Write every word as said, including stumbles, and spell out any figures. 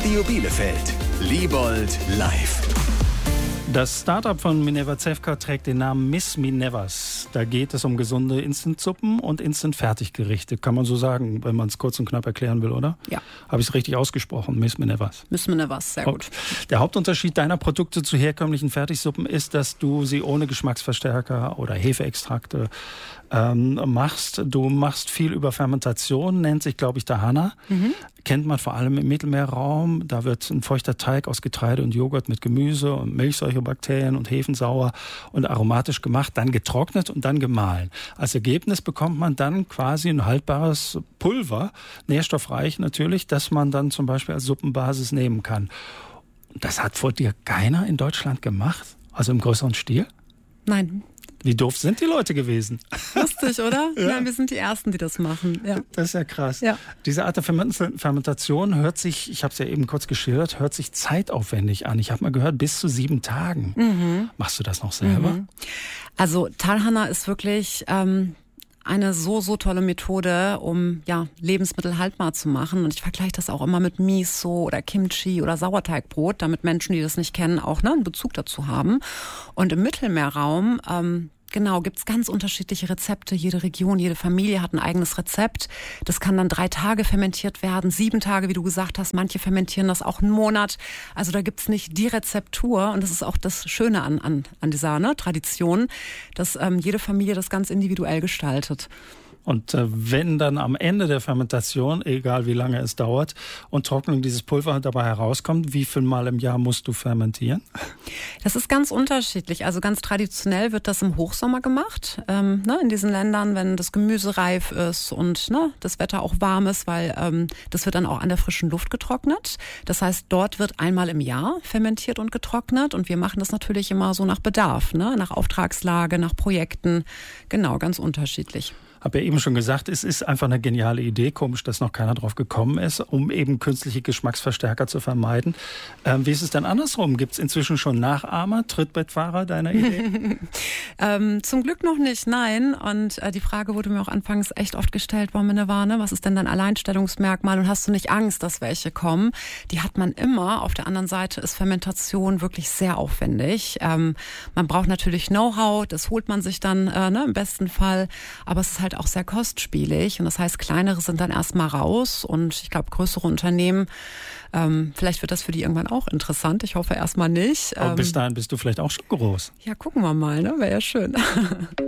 Radio Bielefeld. Liebold live. Das Startup von Minerva Zevka trägt den Namen Miss Minevas. Da geht es um gesunde Instant-Suppen und Instant-Fertiggerichte. Kann man so sagen, wenn man es kurz und knapp erklären will, oder? Ja. Habe ich es richtig ausgesprochen? Miss Minevas. Miss Minevas, sehr gut. Der Hauptunterschied deiner Produkte zu herkömmlichen Fertigsuppen ist, dass du sie ohne Geschmacksverstärker oder Hefeextrakte ähm, machst. Du machst viel über Fermentation, nennt sich, glaube ich, Tahana. Mhm. Kennt man vor allem im Mittelmeerraum. Da wird ein feuchter Teig aus Getreide und Joghurt mit Gemüse und Milchsäurebakterien und Hefensauer und aromatisch gemacht, dann getrocknet und dann gemahlen. Als Ergebnis bekommt man dann quasi ein haltbares Pulver, nährstoffreich natürlich, das man dann zum Beispiel als Suppenbasis nehmen kann. Das hat vor dir keiner in Deutschland gemacht? Also im größeren Stil? Nein. Wie doof sind die Leute gewesen? Lustig, oder? Ja. Nein, wir sind die Ersten, die das machen. Ja. Das ist ja krass. Ja. Diese Art der Fermentation hört sich, ich habe es ja eben kurz geschildert, hört sich zeitaufwendig an. Ich habe mal gehört, bis zu sieben Tagen. Mhm. Machst du das noch selber? Mhm. Also Tahana ist wirklich ähm, eine so, so tolle Methode, um ja Lebensmittel haltbar zu machen. Und ich vergleiche das auch immer mit Miso oder Kimchi oder Sauerteigbrot, damit Menschen, die das nicht kennen, auch ne, einen Bezug dazu haben. Und im Mittelmeerraum ähm, Genau, gibt's ganz unterschiedliche Rezepte. Jede Region, jede Familie hat ein eigenes Rezept. Das kann dann drei Tage fermentiert werden, sieben Tage, wie du gesagt hast. Manche fermentieren das auch einen Monat. Also da gibt's nicht die Rezeptur. Und das ist auch das Schöne an, an, an dieser ne, Tradition, dass ähm, jede Familie das ganz individuell gestaltet. Und äh, wenn dann am Ende der Fermentation, egal wie lange es dauert, und Trocknung dieses Pulver dabei herauskommt, wie viel Mal im Jahr musst du fermentieren? Das ist ganz unterschiedlich. Also ganz traditionell wird das im Hochsommer gemacht, ähm, ne, in diesen Ländern, wenn das Gemüse reif ist und ne, das Wetter auch warm ist, weil ähm, das wird dann auch an der frischen Luft getrocknet. Das heißt, dort wird einmal im Jahr fermentiert und getrocknet und wir machen das natürlich immer so nach Bedarf, ne, nach Auftragslage, nach Projekten, genau, ganz unterschiedlich. Habe ja eben schon gesagt, es ist einfach eine geniale Idee. Komisch, dass noch keiner drauf gekommen ist, um eben künstliche Geschmacksverstärker zu vermeiden. Ähm, wie ist es denn andersrum? Gibt es inzwischen schon Nachahmer, Trittbrettfahrer deiner Idee? ähm, zum Glück noch nicht, nein. Und äh, die Frage wurde mir auch anfangs echt oft gestellt, warum Minerva, ne? Was ist denn dein Alleinstellungsmerkmal? Und hast du nicht Angst, dass welche kommen? Die hat man immer. Auf der anderen Seite ist Fermentation wirklich sehr aufwendig. Ähm, man braucht natürlich Know-how, das holt man sich dann äh, ne, im besten Fall. Aber es ist halt auch sehr kostspielig und das heißt, kleinere sind dann erstmal raus und ich glaube, größere Unternehmen, ähm, vielleicht wird das für die irgendwann auch interessant. Ich hoffe erstmal nicht. Aber bis dahin bist du vielleicht auch schon groß. Ja, gucken wir mal, ne? Wäre ja schön.